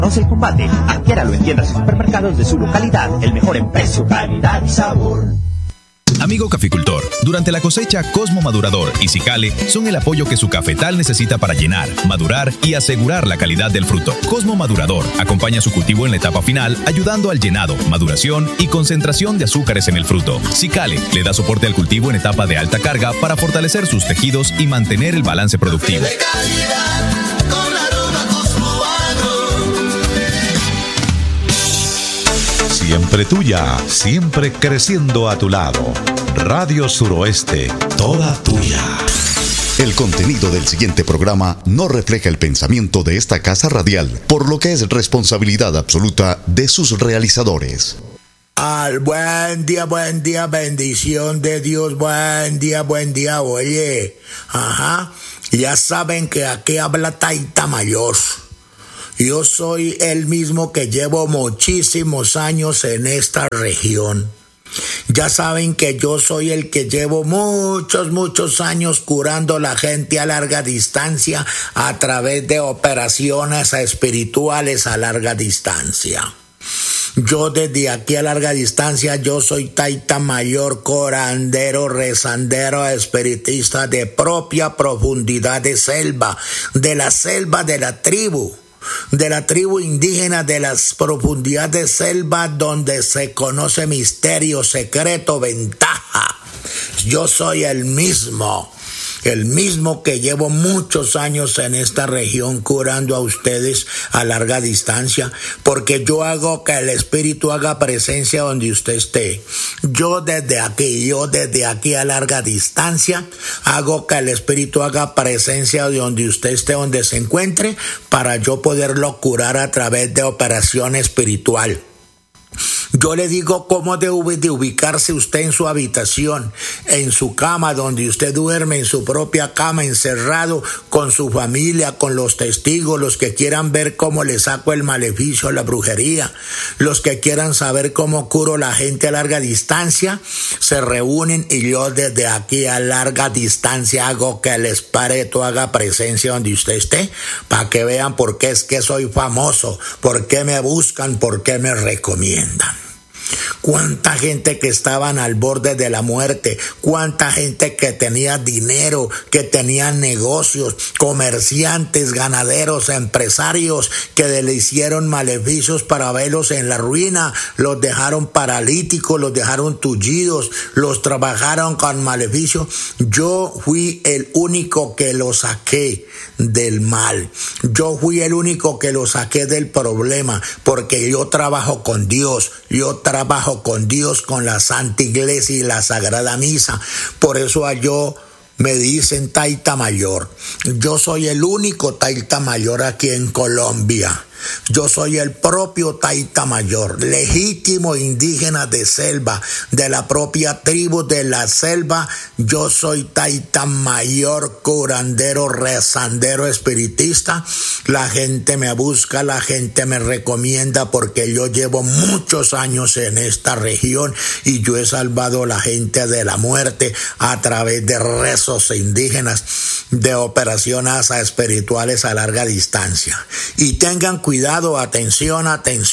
Conoce el combate. Adquiéralo en tiendas y supermercados de su localidad. El mejor en precio, calidad y sabor. Amigo caficultor, durante la cosecha, Cosmo Madurador y Cicale son el apoyo que su cafetal necesita para llenar, madurar y asegurar la calidad del fruto. Cosmo Madurador acompaña su cultivo en la etapa final, ayudando al llenado, maduración y concentración de azúcares en el fruto. Cicale le da soporte al cultivo en etapa de alta carga para fortalecer sus tejidos y mantener el balance productivo. Siempre tuya, siempre creciendo a tu lado. Radio Suroeste, toda tuya. El contenido del siguiente programa no refleja el pensamiento de esta casa radial, por lo que es responsabilidad absoluta de sus realizadores. Buen día, bendición de Dios, buen día, oye. Ya saben que aquí habla Taita Mayor. Yo soy el mismo que llevo muchísimos años en esta región. Ya saben que yo soy el que llevo muchos años curando a la gente a larga distancia a través de operaciones espirituales a larga distancia. Yo desde aquí a larga distancia, yo soy Taita Mayor, curandero, rezandero, espiritista de propia profundidad de selva de la tribu indígena, de las profundidades de selva donde se conoce misterio, secreto, ventaja. Yo soy el mismo que llevo muchos años en esta región curando a ustedes a larga distancia, porque yo hago que el espíritu haga presencia donde usted esté. Yo desde aquí a larga distancia hago que el espíritu haga presencia de donde usted esté, donde se encuentre, para yo poderlo curar a través de operación espiritual. Yo le digo cómo debe de ubicarse usted en su habitación, en su cama, donde usted duerme, en su propia cama, encerrado con su familia, con los testigos, los que quieran ver cómo le saco el maleficio, la brujería, los que quieran saber cómo curo a la gente a larga distancia, se reúnen y yo desde aquí a larga distancia hago que el espíritu haga presencia donde usted esté, para que vean por qué es que soy famoso, por qué me buscan, por qué me recomiendan. Cuánta gente que estaban al borde de la muerte, cuánta gente que tenía dinero, que tenía negocios, comerciantes, ganaderos, empresarios, que le hicieron maleficios para verlos en la ruina, los dejaron paralíticos, los dejaron tullidos, los trabajaron con maleficios. Yo fui el único que los saqué del mal. Yo fui el único que los saqué del problema, porque yo trabajo con Dios, con la Santa Iglesia y la Sagrada Misa. Por eso yo me dicen Taita Mayor. Yo soy el único Taita Mayor aquí en Colombia. Yo soy el propio Taita Mayor, legítimo indígena de selva, de la propia tribu de la selva. Yo soy Taita Mayor, curandero, rezandero, espiritista. La gente me busca, la gente me recomienda, porque yo llevo muchos años en esta región y yo he salvado a la gente de la muerte a través de rezos indígenas, de operaciones espirituales a larga distancia. Y tengan cuidado, atención,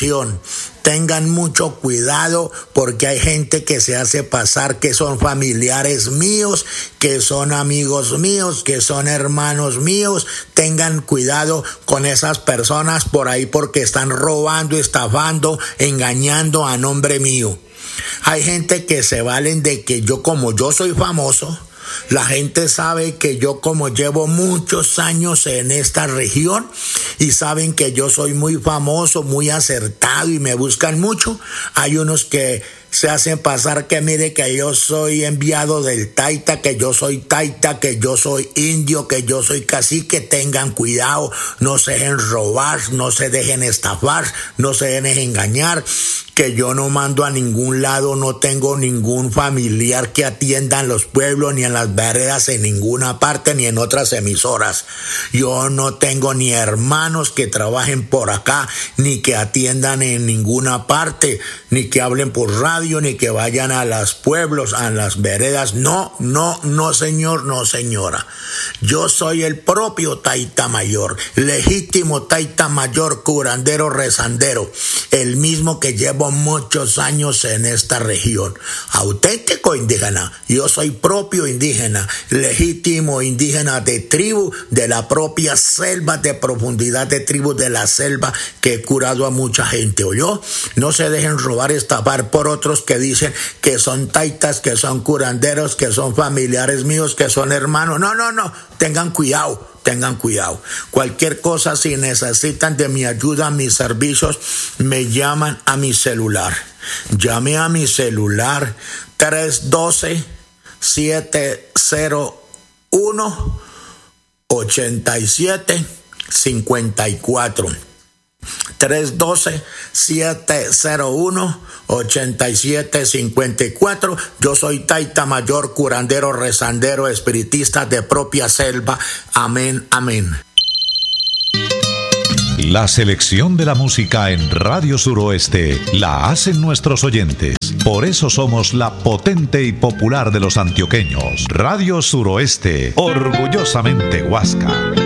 tengan mucho cuidado, porque hay gente que se hace pasar que son familiares míos, que son amigos míos, que son hermanos míos. Tengan cuidado con esas personas por ahí, porque están robando, estafando, engañando a nombre mío. Hay gente que se valen de que yo, como yo soy famoso, la gente sabe que yo, como llevo muchos años en esta región, y saben que yo soy muy famoso, muy acertado y me buscan mucho. Hay unos que se hacen pasar que mire que yo soy enviado del Taita, que yo soy indio, que yo soy cacique. Tengan cuidado, no se dejen robar, no se dejen estafar, no se dejen engañar, que yo no mando a ningún lado, no tengo ningún familiar que atienda en los pueblos, ni en las veredas, en ninguna parte, ni en otras emisoras. Yo no tengo ni hermanos que trabajen por acá, ni que atiendan en ninguna parte, ni que hablen por radio, radio, ni que vayan a los pueblos, a las veredas. No, señor, no, señora. Yo soy el propio Taita Mayor, legítimo Taita Mayor, curandero, rezandero, el mismo que llevo muchos años en esta región. Auténtico indígena. Yo soy propio indígena, legítimo indígena de tribu, de la propia selva, de profundidad de tribu de la selva, que he curado a mucha gente. ¿Oyó? No se dejen robar, estafar por otros que dicen que son taitas, que son curanderos, que son familiares míos, que son hermanos. No. Tengan cuidado. Cualquier cosa, si necesitan de mi ayuda, mis servicios, me llaman a mi celular. Llame a mi celular 312-701-8754. 312-701-8754. Yo soy Taita Mayor, curandero, rezandero, espiritista de propia selva. Amén, amén. La selección de la música en Radio Suroeste la hacen nuestros oyentes. Por eso somos la potente y popular de los antioqueños. Radio Suroeste, orgullosamente Huasca.